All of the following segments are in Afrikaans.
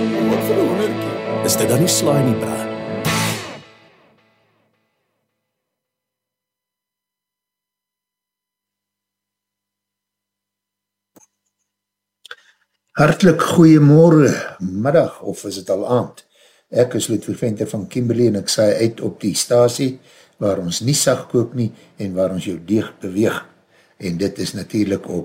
Wat vir 'n hoendertjie? Is dit dan nie slaai nie, bra? Hartlik goeiemorgen, middag, of is het al aand? Ek is Ludwig Venter van Kimberley en ek saai uit op die stasie waar ons nie sag kook nie en waar ons jou deeg beweeg. En dit is natuurlijk op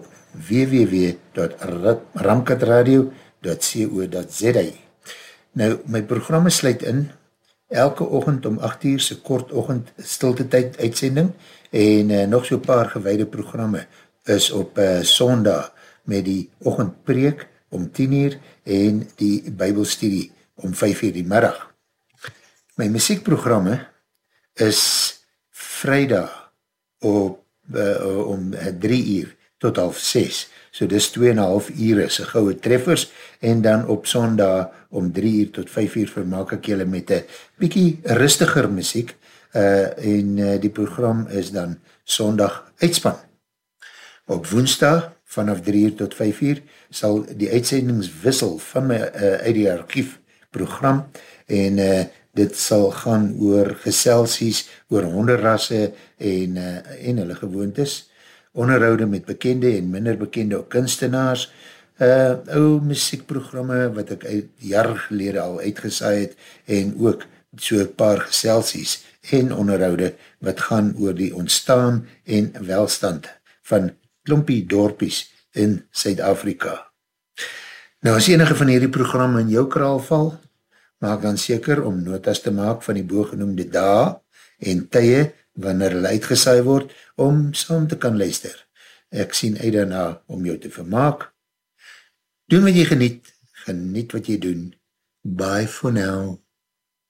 www.ramkatradio.co.za. Nou, my programme sluit in elke oggend om 8 uur se kort oggend stilte tyd uitsending en nog so paar gewyde programme is op Sondag met die oggendpreek om 10 uur en die Bybelstudie om 5 uur die middag. My muziekprogramme is Vrydag op om 3 uur tot 5:30, so dis 2,5 ure se goue treffers, en dan op Sondag om 3 uur tot 5 uur vermaak ek julle met 'n bietjie rustiger muziek, en die program is dan Sondag Uitspan. Op Woensdag vanaf 3 uur tot 5 uur sal die uitsendings wissel van my uit die archief program, en dit sal gaan oor geselsies, oor honderrasse en hulle gewoontes, onderhoude met bekende en minder bekende kunstenaars, ou muziekprogramme wat ek jare gelede al uitgesaai het, en ook so 'n paar geselsies en onderhoude wat gaan oor die ontstaan en welstand van klompie dorpies in Suid-Afrika. Nou, as enige van hierdie programme in jou kraal val, maak dan seker om notas te maak van die bogenoemde dae en tye wanneer hulle uitgesaai word, om saam te kan luister. Ek sien uit daarna om jou te vermaak. Doen wat jy geniet wat jy doen. Bye for now.